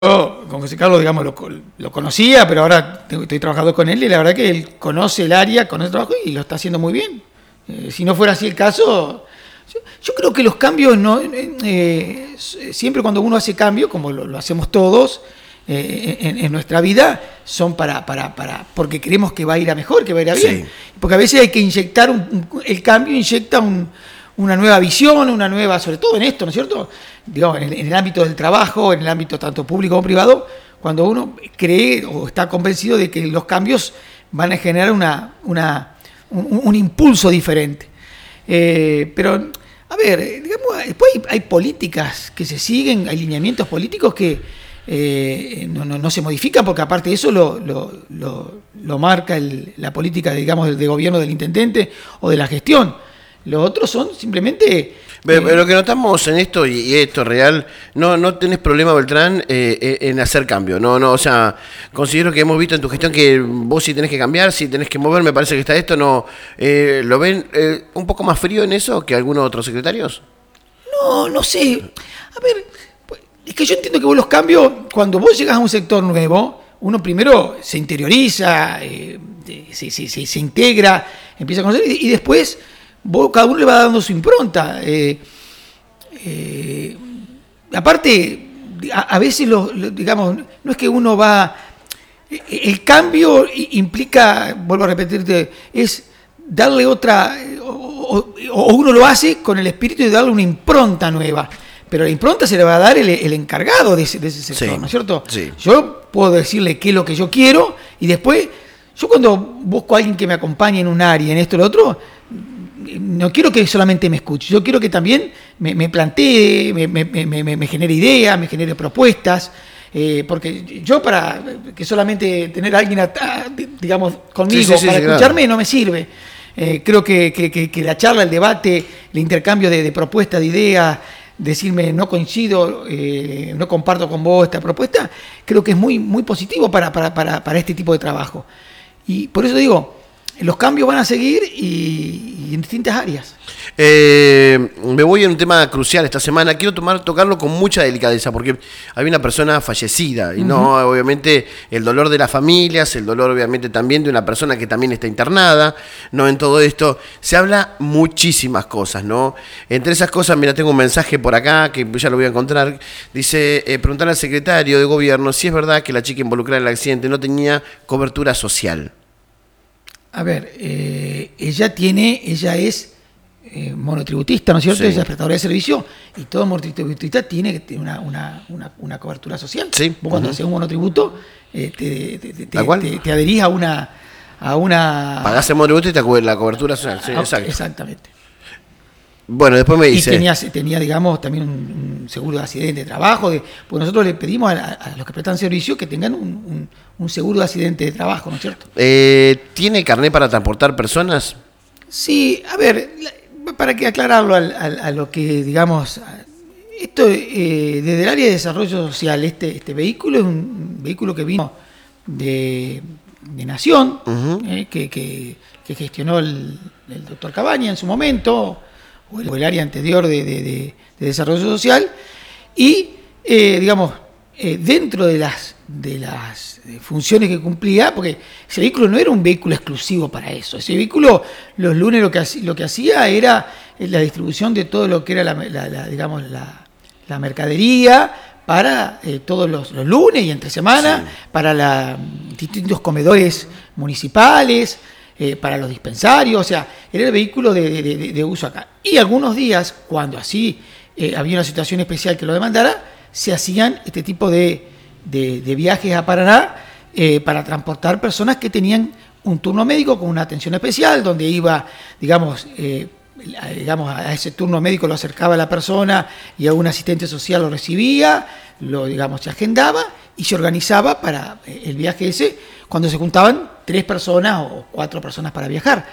Yo con José Carlos, digamos, lo conocía, pero ahora estoy trabajando con él y la verdad que él conoce el área, conoce el trabajo y lo está haciendo muy bien. Si no fuera así el caso, yo creo que los cambios, no, siempre cuando uno hace cambio, como lo hacemos todos en nuestra vida, son porque creemos que va a ir a mejor, que va a ir a bien. Sí. Porque a veces hay que inyectar, el cambio inyecta una nueva visión, una nueva, sobre todo en esto, ¿no es cierto? Digamos, en el ámbito del trabajo, en el ámbito tanto público como privado, cuando uno cree o está convencido de que los cambios van a generar un impulso diferente. Pero, a ver, digamos, después hay políticas que se siguen, hay lineamientos políticos que no se modifican, porque aparte de eso lo marca la política, digamos, de gobierno del intendente o de la gestión. Los otros son simplemente... Pero lo que notamos en esto, y esto es real, no tenés problema, Beltrán, en hacer cambio. No, o sea, considero que hemos visto en tu gestión que vos sí tenés que cambiar, sí tenés que mover, me parece que está esto, no. ¿Lo ven un poco más frío en eso que algunos otros secretarios? No sé. A ver, es que yo entiendo que vos los cambios, cuando vos llegas a un sector nuevo, uno primero se interioriza, se integra, empieza a conocer y después... cada uno le va dando su impronta. Aparte, a veces, digamos, no es que uno va... El cambio implica, vuelvo a repetirte, es darle otra... O uno lo hace con el espíritu de darle una impronta nueva. Pero la impronta se le va a dar el encargado de ese sector, sí, ¿no es cierto? Sí. Yo puedo decirle qué es lo que yo quiero y después, yo cuando busco a alguien que me acompañe en un área, en esto o lo otro... No quiero que solamente me escuche, yo quiero que también me plantee, me genere ideas, me genere propuestas, porque yo para que solamente tener a alguien, digamos, conmigo para escucharme, claro, no me sirve. Creo que la charla, el debate, el intercambio de propuestas, de ideas, decirme no coincido, no comparto con vos esta propuesta, creo que es muy, muy positivo para este tipo de trabajo. Y por eso digo, los cambios van a seguir y en distintas áreas. Me voy en un tema crucial esta semana. Quiero tocarlo con mucha delicadeza porque hay una persona fallecida y no, obviamente, el dolor de las familias, el dolor, obviamente, también de una persona que también está internada. No, en todo esto se habla muchísimas cosas, ¿no? Entre esas cosas, mira, tengo un mensaje por acá que ya lo voy a encontrar. Dice, preguntar al secretario de gobierno si es verdad que la chica involucrada en el accidente no tenía cobertura social. A ver, ella es monotributista, ¿no es cierto? Sí. Ella es prestadora de servicio y todo monotributista tiene que tener una cobertura social. Sí. Vos cuando haces un monotributo te adherís a una... Pagás el monotributo y te cubre la cobertura social. Sí, exacto. Exactamente. Bueno, después me dice... Y tenía digamos, también un seguro de accidente de trabajo, porque nosotros le pedimos a los que prestan servicio que tengan un seguro de accidente de trabajo, ¿no es cierto? ¿Tiene carnet para transportar personas? Sí, a ver, para que aclararlo a lo que, digamos, esto desde el área de desarrollo social, este vehículo es un vehículo que vino de Nación, que gestionó el doctor Cabaña en su momento, o el área anterior de desarrollo social, y digamos, dentro de las funciones que cumplía, porque ese vehículo no era un vehículo exclusivo para eso, ese vehículo los lunes lo que hacía era la distribución de todo lo que era la mercadería para todos los lunes y entre semana, sí, para distintos comedores municipales, para los dispensarios, o sea, era el vehículo de uso acá. Y algunos días, cuando así había una situación especial que lo demandara, se hacían este tipo de viajes a Paraná para transportar personas que tenían un turno médico con una atención especial, donde iba, digamos, a ese turno médico lo acercaba a la persona y a un asistente social lo recibía, se agendaba y se organizaba para el viaje ese cuando se juntaban 3 personas o 4 personas para viajar.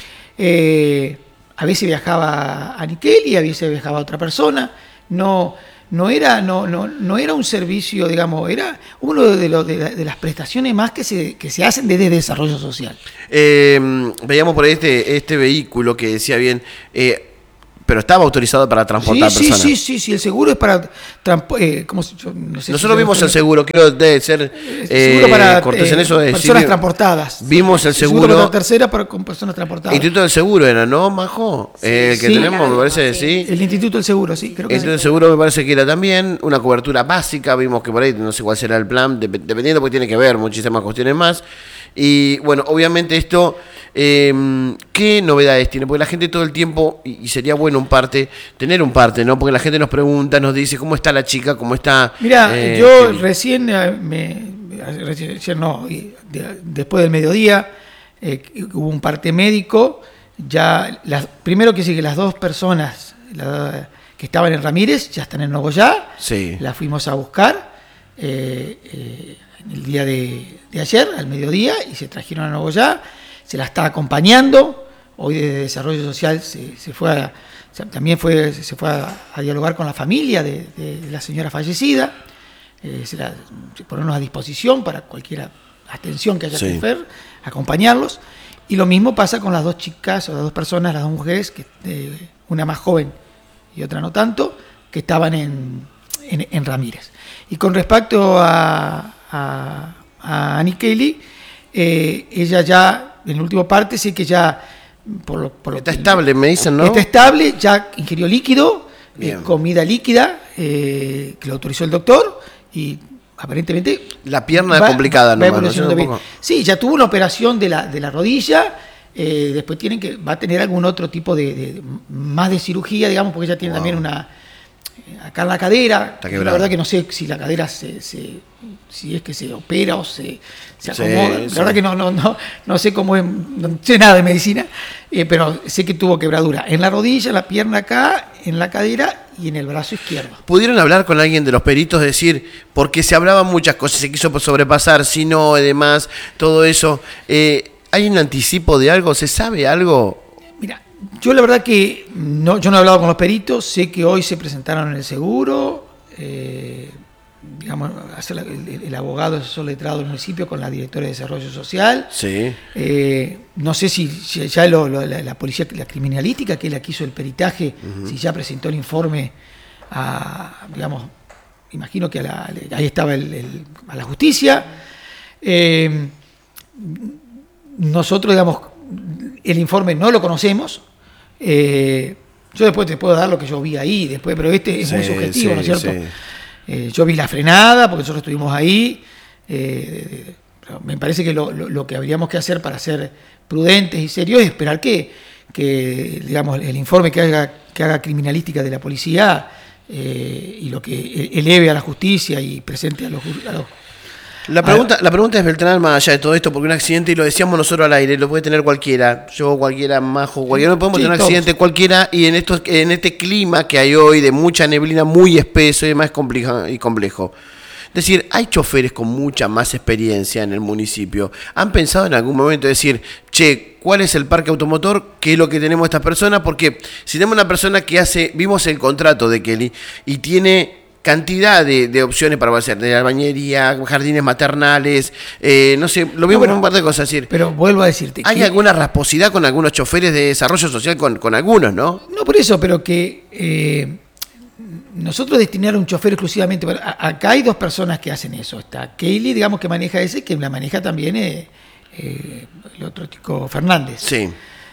A veces viajaba a Niquel y a veces viajaba otra persona. No era un servicio, digamos, era uno de las prestaciones más que se hacen desde desarrollo social. Veíamos por ahí este vehículo que decía bien, Pero estaba autorizado para transportar personas. Sí, el seguro es para... ¿cómo no sé Nosotros vimos el seguro, creo que debe ser... seguro para cortés en eso, personas transportadas. Vimos el seguro... Seguro para tercera con personas transportadas. Instituto del Seguro era, ¿no, Majo? El que tenemos, me parece, sí. El Instituto del Seguro, sí, creo que el Instituto del Seguro me parece que era también una cobertura básica, vimos que por ahí, no sé cuál será el plan, dependiendo porque tiene que ver muchísimas cuestiones más. Y bueno, obviamente esto, ¿qué novedades tiene? Porque la gente todo el tiempo, y sería bueno tener un parte, ¿no? Porque la gente nos pregunta, nos dice, ¿cómo está la chica? ¿Cómo está? Mira, yo recién después del mediodía, hubo un parte médico, primero que sí, que las dos personas que estaban en Ramírez ya están en Nogoyá, sí. Las fuimos a buscar, el día de ayer, al mediodía, y se trajeron a Nogoyá, se la está acompañando. Hoy desde Desarrollo Social se fue a dialogar con la familia de la señora fallecida, ponernos a disposición para cualquier atención que haya que hacer, acompañarlos. Y lo mismo pasa con las dos chicas, o las dos personas, las dos mujeres, una más joven y otra no tanto, que estaban en Ramírez. Y con respecto a Annie Kelly, ella ya, en el último parte, sí que ya... está estable, me dicen, ¿no? Está estable, ya ingirió líquido, comida líquida, que lo autorizó el doctor, y aparentemente... La pierna complicada, ¿no? Sí, ya tuvo una operación de la rodilla, después va a tener algún otro tipo más de cirugía, digamos, porque ella tiene también acá en la cadera. La verdad que no sé si la cadera si es que se opera o se acomoda. La verdad que no sé cómo es, no sé nada de medicina, pero sé que tuvo quebradura en la rodilla, en la pierna acá, en la cadera y en el brazo izquierdo. ¿Pudieron hablar con alguien de los peritos, decir, porque se hablaban muchas cosas, se quiso sobrepasar, si no, y demás, todo eso? ¿Hay un anticipo de algo? ¿Se sabe algo? Mira, yo la verdad que yo no he hablado con los peritos, sé que hoy se presentaron en el seguro, digamos, el abogado asesor letrado del municipio con la directora de Desarrollo Social. Sí. No sé si ya la policía, la criminalística, que es la que hizo el peritaje, si ya presentó el informe digamos, imagino que ahí estaba a la justicia. Nosotros, digamos, el informe no lo conocemos. Yo después te puedo dar lo que yo vi ahí, después, pero es muy subjetivo, ¿no es cierto? Yo vi la frenada, porque nosotros estuvimos ahí. Me parece que lo que habríamos que hacer para ser prudentes y serios es esperar que digamos, el informe que haga criminalística de la policía y lo que eleve a la justicia y presente a los La pregunta es, Beltrán, más allá de todo esto, porque un accidente, y lo decíamos nosotros al aire, lo puede tener cualquiera, yo, cualquiera, Majo, cualquiera, no podemos tener un accidente cualquiera, y en este clima que hay hoy de mucha neblina, muy espeso y demás, es complejo. Es decir, hay choferes con mucha más experiencia en el municipio. ¿Han pensado en algún momento decir, cuál es el parque automotor, qué es lo que tenemos estas personas? Porque si tenemos una persona que vimos el contrato de Kelly y tiene cantidad de opciones para hacer, de albañería, jardines maternales, no sé, lo vimos en un par de cosas. Decir, pero vuelvo a decirte, ¿hay alguna rasposidad con algunos choferes de desarrollo social, con algunos, no? No por eso, pero que nosotros destinar un chofer exclusivamente, acá hay dos personas que hacen eso. Está Kelly, digamos, que maneja ese, que la maneja también el otro chico Fernández. Sí.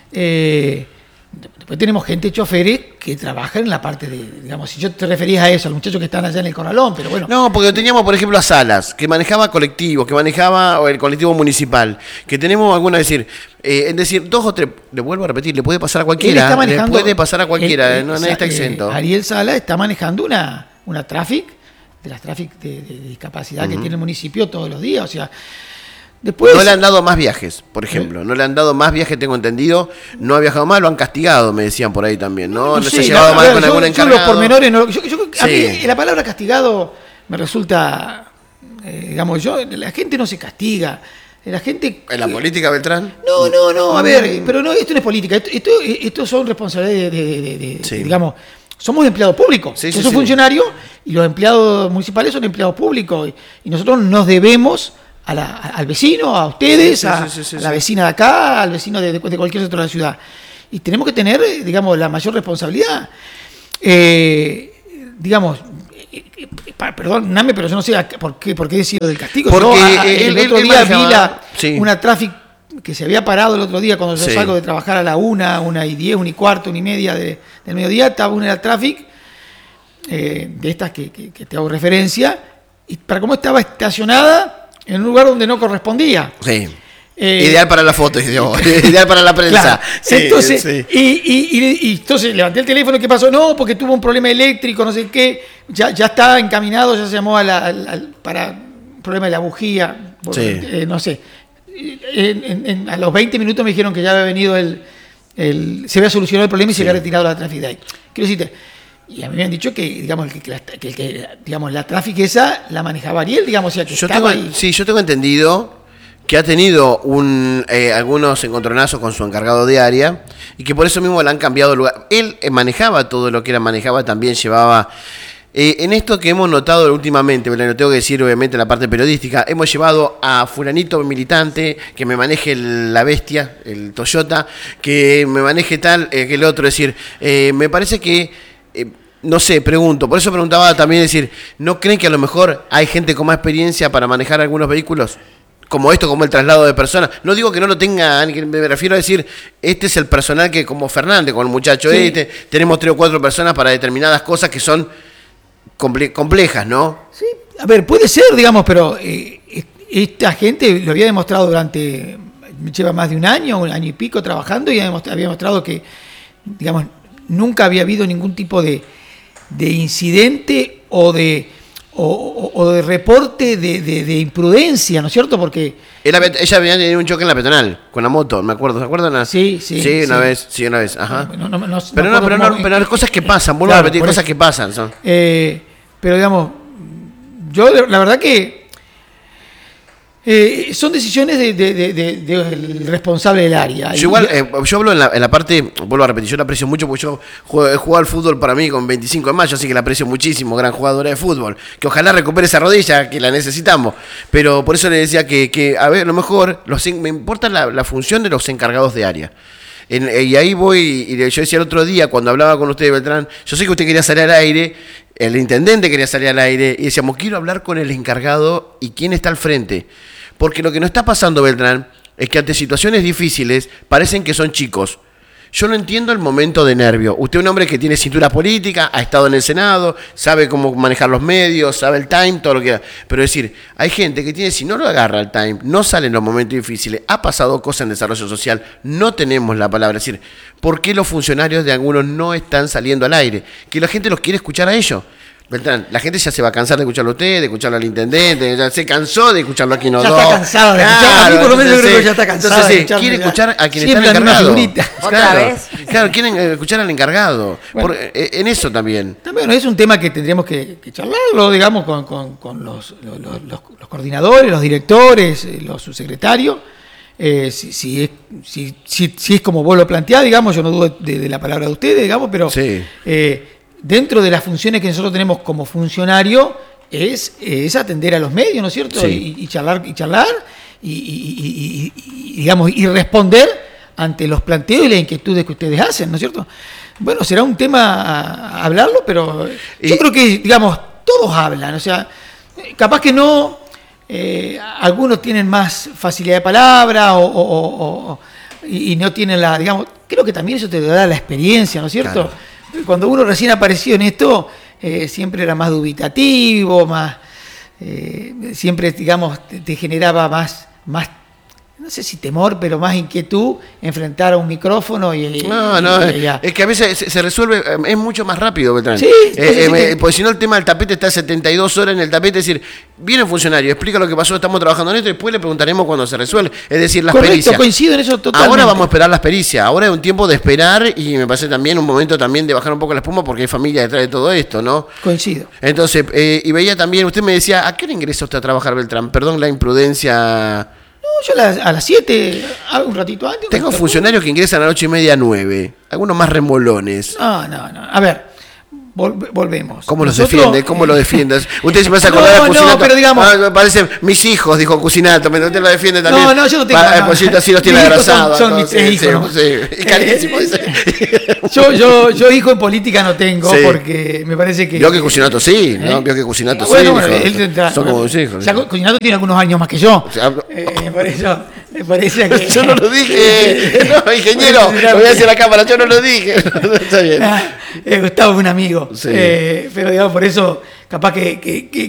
Después tenemos choferes que trabajan en la parte digamos, si yo te referías a eso, a los muchachos que están allá en el Corralón, pero bueno. No, porque teníamos, por ejemplo, a Salas, que manejaba colectivos, que manejaba el colectivo municipal, que tenemos alguna, es decir, dos o tres, le vuelvo a repetir, le puede pasar a cualquiera, no está exento. Ariel Salas está manejando una traffic, de las traffic de discapacidad que tiene el municipio todos los días, o sea. Después, no le han dado más viajes, por ejemplo. No le han dado más viajes, tengo entendido. No ha viajado más, lo han castigado, me decían por ahí también. No se ha llevado mal con algún encargado. Los pormenores, a mí la palabra castigado me resulta, digamos, la gente no se castiga. La gente... ¿En la política, Beltrán? No, a ver, pero no, esto no es política. Esto son responsabilidades digamos, somos empleados públicos. Yo soy funcionario y los empleados municipales son empleados públicos. Y nosotros nos debemos al vecino, a ustedes, a la vecina de acá, al vecino de cualquier sector de la ciudad. y tenemos que tener, digamos, la mayor responsabilidad. Digamos, perdóname, pero yo no sé por qué decir del castigo. Porque el otro día vi una tráfico que se había parado el otro día cuando yo salgo de trabajar a la 1:10, 1:15, 1:30 del mediodía, estaba una tráfico de estas que te hago referencia, y para cómo estaba estacionada en un lugar donde no correspondía. Sí. Ideal para la foto, ideal para la prensa. Claro. Entonces, y entonces levanté el teléfono, ¿qué pasó? No, porque tuvo un problema eléctrico, no sé qué, ya está encaminado, ya se llamó para un problema de la bujía, no sé. A los 20 minutos me dijeron que ya había venido se había solucionado el problema y se había retirado la Traffic Day. Quiero decirte, y a mí me han dicho que, digamos, digamos, la Traffic esa la manejaba Ariel, digamos, o sea, que estaba ahí. Sí, yo tengo entendido que ha tenido algunos encontronazos con su encargado de área y que por eso mismo le han cambiado el lugar. Él manejaba todo lo que manejaba, también llevaba... en esto que hemos notado últimamente, lo tengo que decir obviamente la parte periodística, hemos llevado a fulanito militante que me maneje la bestia, el Toyota, que me maneje tal, que el otro. Es decir, me parece que... no sé, pregunto, por eso preguntaba también, decir, ¿no creen que a lo mejor hay gente con más experiencia para manejar algunos vehículos? Como esto, como el traslado de personas. No digo que no lo tenga, me refiero a decir, este es el personal que, como Fernández, con el muchacho tenemos 3 o 4 personas para determinadas cosas que son complejas, ¿no? Sí, a ver, puede ser, digamos, pero esta gente lo había demostrado lleva más de un año y pico trabajando, y había demostrado que, digamos, nunca había habido ningún tipo de incidente o de reporte de imprudencia, ¿no es cierto? Porque ella había tenido un choque en la peatonal con la moto, me acuerdo, ¿se acuerdan? Sí, una vez, ajá. Pero hay cosas que pasan, vuelvo a repetir, cosas que pasan. Son. Pero digamos, yo la verdad que son decisiones del responsable del área. Yo igual, yo hablo en la parte, vuelvo a repetir, yo la aprecio mucho porque yo he jugado al fútbol para mí con 25 de mayo, así que la aprecio muchísimo, gran jugadora de fútbol, que ojalá recupere esa rodilla, que la necesitamos, pero por eso le decía que a ver, a lo mejor me importa la función de los encargados de área. Y ahí voy, y yo decía el otro día, cuando hablaba con usted, Beltrán, yo sé que usted quería salir al aire, el intendente quería salir al aire, y decíamos, quiero hablar con el encargado y quién está al frente. Porque lo que nos está pasando, Beltrán, es que ante situaciones difíciles parecen que son chicos. Yo no entiendo el momento de nervio. Usted es un hombre que tiene cintura política, ha estado en el Senado, sabe cómo manejar los medios, sabe el time, todo lo que... Pero es decir, hay gente que tiene, si no lo agarra el time, no sale en los momentos difíciles, ha pasado cosas en desarrollo social, no tenemos la palabra. Es decir, ¿por qué los funcionarios de algunos no están saliendo al aire? Que la gente los quiere escuchar a ellos. Beltrán, la gente ya se va a cansar de escucharlo a usted, de escucharlo al intendente, ya se cansó de escucharlo aquí no. Ya está cansado de escucharlo, a mí por lo menos yo creo que ya está cansado. Entonces, quiere escuchar a quien está encargado. ¿Otra vez? Claro, quieren escuchar al encargado. Bueno, en eso también. También es un tema que tendríamos que charlarlo, digamos, con los coordinadores, los directores, los subsecretarios. Si es como vos lo planteás, digamos, yo no dudo de la palabra de ustedes, digamos, pero... Sí. Dentro de las funciones que nosotros tenemos como funcionario es atender a los medios, ¿no es cierto? Sí. Y charlar y digamos, y responder ante los planteos y las inquietudes que ustedes hacen, ¿no es cierto? Bueno, será un tema a hablarlo, pero yo creo que, digamos, todos hablan, o sea, capaz que no, algunos tienen más facilidad de palabra y no tienen digamos, creo que también eso te da la experiencia, ¿no es cierto? Claro. Cuando uno recién apareció en esto, siempre era más dubitativo, más siempre, digamos, te generaba más, no sé si temor, pero más inquietud enfrentar a un micrófono es que a veces se resuelve, es mucho más rápido, Beltrán. Sí, porque si no el tema del tapete está 72 horas en el tapete, es decir, viene un funcionario, explica lo que pasó, estamos trabajando en esto y después le preguntaremos cuando se resuelve, es decir, las pericias. Coincido en eso totalmente. Ahora vamos a esperar las pericias, ahora es un tiempo de esperar y me parece también un momento también de bajar un poco la espuma porque hay familia detrás de todo esto, ¿no? Coincido. Entonces, y veía también, usted me decía, ¿a qué hora ingresa usted a trabajar, Beltrán? Perdón la imprudencia... Yo a las 7, un ratito antes. Tengo funcionarios que ingresan a las 8:30, 9. Algunos más remolones. No. A ver, volvemos. ¿Cómo los Nosotros, defiende? ¿Cómo lo defiendes? Usted se me hace acordar a Cusinato. No, pero digamos... me parece mis hijos, dijo Cusinato, pero usted lo defiende también. No, yo no tengo... Pues así los tiene mis hijos abrazados. son mis hijos. Sí. Y carísimo. Yo hijo en política no tengo, porque me parece que... Vio que Cusinato sí, ¿no? Vio que Cusinato sí. Bueno, Son como mis hijos. O sea, Cusinato tiene algunos años más que yo. Por eso me parece que... Yo no lo dije. No, ingeniero, lo voy a decir a la cámara, yo no lo dije. Está bien. Gustavo es un amigo. Sí. Pero digamos, por eso, capaz que